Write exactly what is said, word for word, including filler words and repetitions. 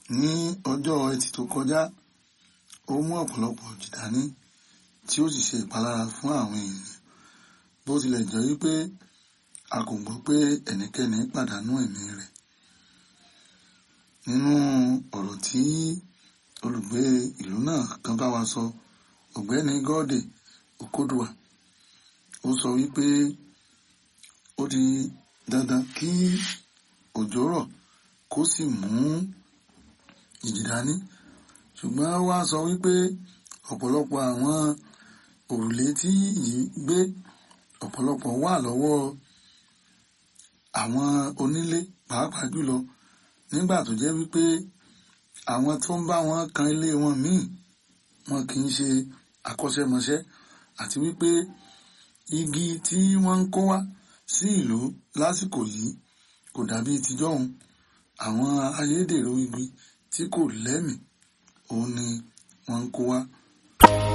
ní ọjọ́ ẹtì tó kọjá ó mú ọ̀pọ̀lọpọ̀ òjì dání tí ó sì ṣe ìpalára fún àwọn èèyàn, bó tilẹ̀ jẹ́ wípé a kò gbọ́ pé ẹnikẹ́ni pàdánù ẹ̀mí rẹ̀. Nínú ọ̀rọ̀ tí olùgbé ìlú náà kan bá wa sọ, ọ̀gbẹ́ni Gọ́ọ̀dè Òkódùà, ó sọ wípé ó di dandan kí òjò rọ̀ kó sì mú ìjì dání, ṣùgbọ́n wá sọ wípé ọ̀pọ̀lọpọ̀ àwọn òrùlé tí ìjì gbé ọ̀pọ̀lọpọ̀ wà lọ́wọ́ àwọn onílé, pàápàá jùlọ nígbà tó jẹ́ wípé àwọn tó ń bá wọn kan ilé wọn míì wọn kì í ṣe akọ́ṣẹ́mọṣẹ́, àti wípé igi tí wọ́n ń kó wá sí ìlú lásìkò yìí kò dàbí tijọ́hun. Àwọn ayédèrú igi tí kò lẹ́mìí òun ni wọ́n ń kó wá.